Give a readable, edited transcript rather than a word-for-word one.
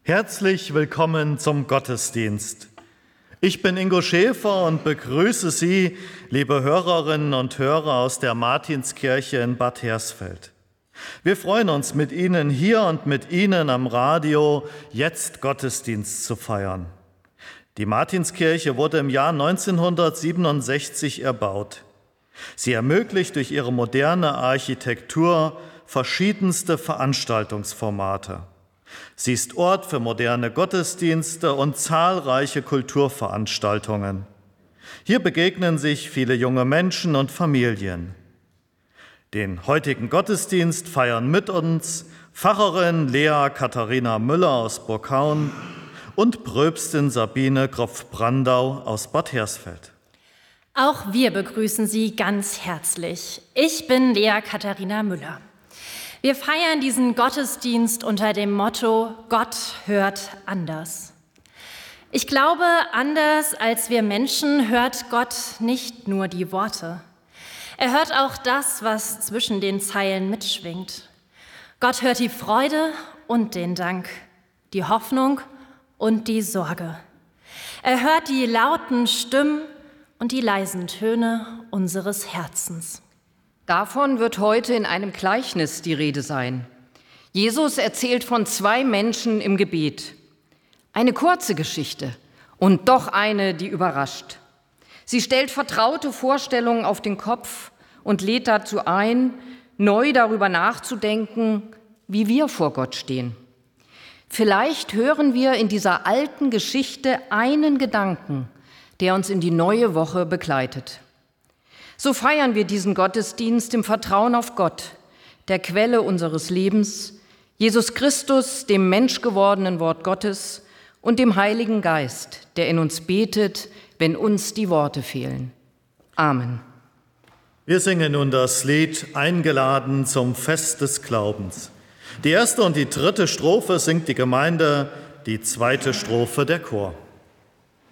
Herzlich willkommen zum Gottesdienst. Ich bin Ingo Schäfer und begrüße Sie, liebe Hörerinnen und Hörer aus der Martinskirche in Bad Hersfeld. Wir freuen uns, mit Ihnen hier und mit Ihnen am Radio jetzt Gottesdienst zu feiern. Die Martinskirche wurde im Jahr 1967 erbaut. Sie ermöglicht durch ihre moderne Architektur verschiedenste Veranstaltungsformate. Sie ist Ort für moderne Gottesdienste und zahlreiche Kulturveranstaltungen. Hier begegnen sich viele junge Menschen und Familien. Den heutigen Gottesdienst feiern mit uns Pfarrerin Lea Katharina Müller aus Burghaun und Pröpstin Sabine Kropf-Brandau aus Bad Hersfeld. Auch wir begrüßen Sie ganz herzlich. Ich bin Lea Katharina Müller. Wir feiern diesen Gottesdienst unter dem Motto: Gott hört anders. Ich glaube, anders als wir Menschen hört Gott nicht nur die Worte. Er hört auch das, was zwischen den Zeilen mitschwingt. Gott hört die Freude und den Dank, die Hoffnung und die Sorge. Er hört die lauten Stimmen und die leisen Töne unseres Herzens. Davon wird heute in einem Gleichnis die Rede sein. Jesus erzählt von zwei Menschen im Gebet. Eine kurze Geschichte und doch eine, die überrascht. Sie stellt vertraute Vorstellungen auf den Kopf und lädt dazu ein, neu darüber nachzudenken, wie wir vor Gott stehen. Vielleicht hören wir in dieser alten Geschichte einen Gedanken, der uns in die neue Woche begleitet. So feiern wir diesen Gottesdienst im Vertrauen auf Gott, der Quelle unseres Lebens, Jesus Christus, dem menschgewordenen Wort Gottes und dem Heiligen Geist, der in uns betet, wenn uns die Worte fehlen. Amen. Wir singen nun das Lied Eingeladen zum Fest des Glaubens. Die erste und die dritte Strophe singt die Gemeinde, die zweite Strophe der Chor.